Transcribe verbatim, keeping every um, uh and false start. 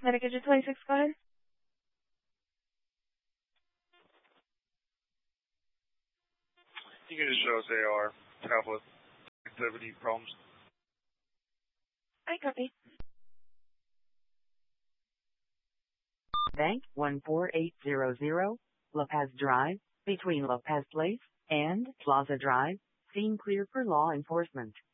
Medicaid twenty-six, go ahead. You can just show us A R, tablet, activity, problems. I copy. Bank one four eight zero zero, La Paz Drive, between La Paz Place and Plaza Drive, scene clear for law enforcement.